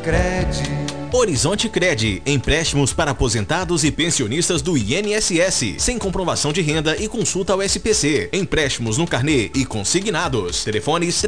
Cred. Horizonte Cred, empréstimos para aposentados e pensionistas do INSS, sem comprovação de renda e consulta ao SPC. Empréstimos no carnê e consignados. Telefones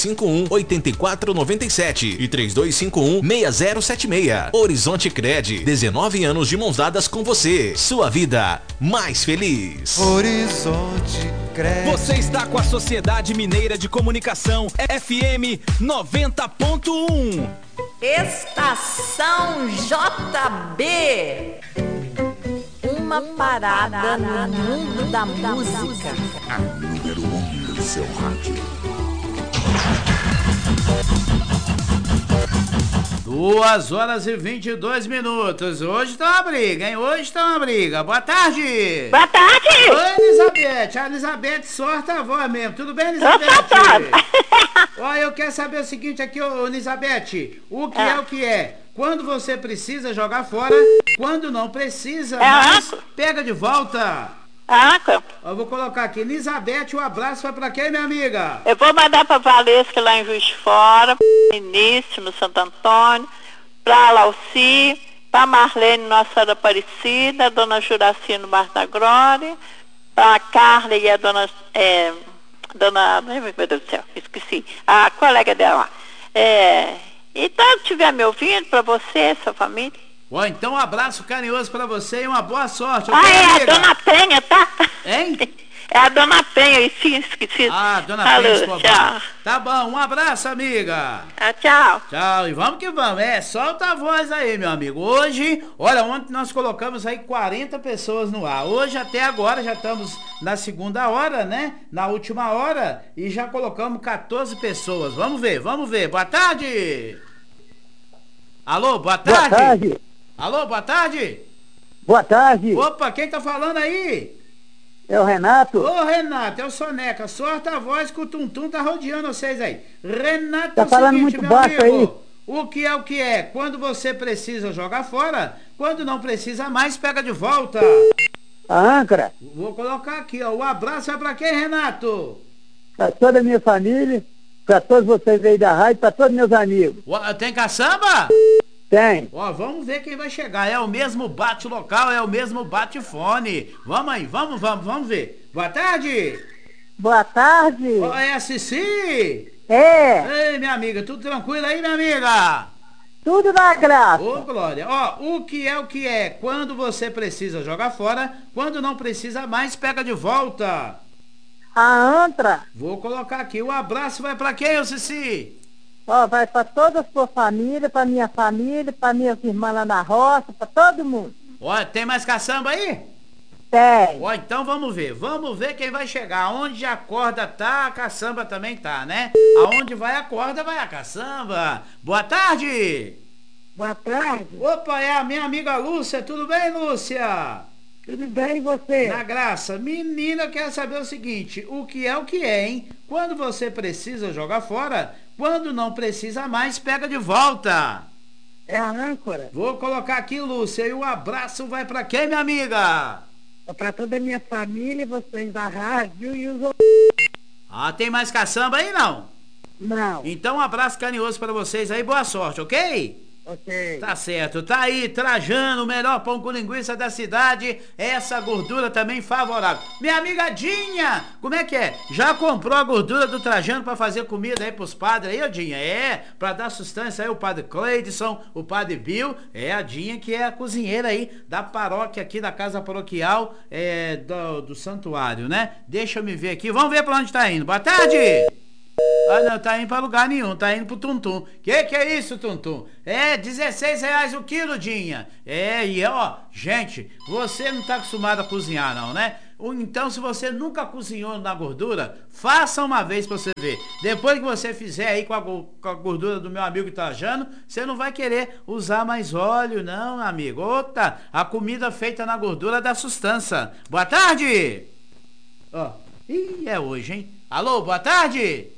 3251-8497 e 3251-6076. Horizonte Cred, 19 anos de mãos dadas com você. Sua vida mais feliz. Horizonte Cred. Você está com a Sociedade Mineira de Comunicação, FM 90.1. Estação JB. Uma parada no mundo da música. A número 1 do seu rádio. 2h22. Hoje tá uma briga, hein? Hoje tá uma briga. Boa tarde. Boa tarde. Oi, Elizabeth. A Elizabeth sorta a voz mesmo. Tudo bem, Elizabeth? Olha, eu quero saber o seguinte aqui, ô Elizabeth. O que é o que é? Quando você precisa jogar fora, quando não precisa, mas pega de volta. Eu vou colocar aqui, Elizabeth, o abraço vai pra quem, minha amiga? Eu vou mandar pra Valesca lá em Juiz de Fora, Início, no Santo Antônio, pra Lauci, pra Marlene, Nossa Senhora Aparecida, Dona Juraci no Bar da Glória, pra Carla e a Dona, meu Deus do céu, esqueci, a colega dela. Então, se estiver me ouvindo, pra você, sua família. Ó, então um abraço carinhoso pra você e uma boa sorte. A Dona Penha, tá? Hein? É a Dona Penha, esqueci. Ah, Dona Penha Escobar. Tá bom, um abraço, amiga. Tchau. Tchau, e vamos que vamos. Solta a voz aí, meu amigo. Hoje, olha, ontem nós colocamos aí 40 pessoas no ar. Hoje, até agora, já estamos na segunda hora, né? Na última hora, e já colocamos 14 pessoas. Vamos ver. Boa tarde. Alô, boa tarde. Boa tarde. Alô, boa tarde. Boa tarde. Opa, quem tá falando aí? É o Renato. Ô, Renato, é o Soneca. Sorta a voz que o Tum-Tum tá rodeando vocês aí. Renato, tá falando muito baixo aí. O que é? Quando você precisa jogar fora, quando não precisa mais, pega de volta. A âncora. Vou colocar aqui, ó. O abraço é pra quem, Renato? Pra toda a minha família, pra todos vocês aí da rádio, pra todos meus amigos. Tem caçamba? Tem. Ó, vamos ver quem vai chegar. É o mesmo bate-local, é o mesmo bate-fone. Vamos aí, vamos ver. Boa tarde. Boa tarde. Ó, é a Cici? É. Ei, minha amiga, tudo tranquilo aí, minha amiga? Tudo na graça. Ô, Glória. Ó, o que é? Quando você precisa jogar fora, quando não precisa mais, pega de volta. A ântra. Vou colocar aqui. O abraço vai pra quem, ô Cici? Ó, vai pra toda a sua família, pra minha família, pra minhas irmãs lá na roça, pra todo mundo. Ó, tem mais caçamba aí? Tem. Ó, então vamos ver quem vai chegar. Onde a corda tá, a caçamba também tá, né? Aonde vai a corda, vai a caçamba. Boa tarde. Boa tarde. Opa, é a minha amiga Lúcia. Tudo bem, Lúcia? Tudo bem, e você? Na graça. Menina, eu quero saber o seguinte, o que é, hein? Quando você precisa jogar fora, quando não precisa mais, pega de volta. É a âncora. Vou colocar aqui, Lúcia, e o abraço vai pra quem, minha amiga? Pra toda a minha família, vocês da rádio e os outros. Ah, tem mais caçamba aí, não? Não. Então um abraço carinhoso pra vocês aí, boa sorte, ok? Ok. Tá certo, tá aí, Trajano, o melhor pão com linguiça da cidade, essa gordura também favorável. Minha amiga Dinha, como é que é? Já comprou a gordura do Trajano pra fazer comida aí pros padres aí, ô Dinha? Pra dar sustância aí, o padre Cleidson, o padre Bill, a Dinha que é a cozinheira aí da paróquia aqui, da casa paroquial do santuário, né? Deixa eu me ver aqui, vamos ver pra onde tá indo. Boa tarde! Ah, não, tá indo pra lugar nenhum, tá indo pro Tum-Tum. Que é isso, Tum-Tum? R$16 o quilo, Dinha. Gente, você não tá acostumado a cozinhar não, né? Então, se você nunca cozinhou na gordura, faça uma vez pra você ver. Depois que você fizer aí com a gordura do meu amigo Trajano, você não vai querer usar mais óleo, não, amigo. Outra, a comida feita na gordura dá sustância. Boa tarde! Ó, é hoje, hein? Alô, boa tarde!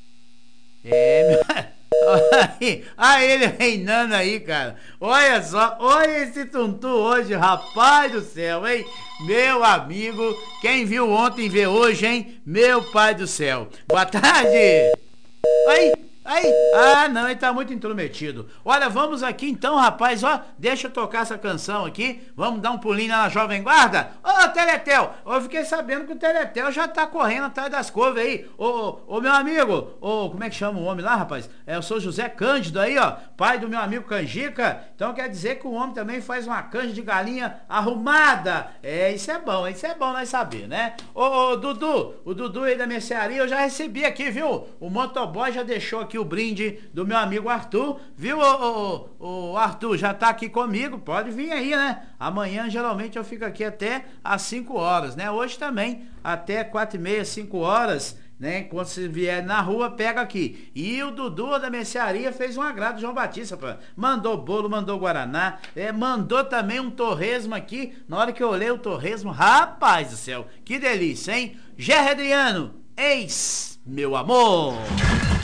Ele reinando aí, cara. Olha só, olha esse Tum-Tum hoje, rapaz do céu, hein? Meu amigo, quem viu ontem vê hoje, hein? Meu pai do céu. Boa tarde. Aí, não, ele tá muito intrometido. Olha, vamos aqui então, rapaz, ó, deixa eu tocar essa canção aqui, vamos dar um pulinho lá na Jovem Guarda. Ô, Teletel, eu fiquei sabendo que o Teletel já tá correndo atrás das couves aí. Ô, meu amigo, como é que chama o homem lá, rapaz? Eu sou José Cândido aí, ó, pai do meu amigo Canjica, então quer dizer que o homem também faz uma canja de galinha arrumada. Isso é bom nós saber, né? Ô, Dudu, o Dudu aí da mercearia eu já recebi aqui, viu? O motoboy já deixou aqui o brinde do meu amigo Arthur, viu? O Arthur já tá aqui comigo, pode vir aí, né? Amanhã geralmente eu fico aqui até às 5 horas, né? Hoje também até 4h30, 5 horas, né? Quando você vier na rua, pega aqui. E o Dudu da mercearia fez um agrado, João Batista, pô. Mandou bolo, mandou guaraná, mandou também um torresmo aqui. Na hora que eu olhei o torresmo, rapaz do céu, que delícia, hein? Gerry Adriano, ex, meu amor.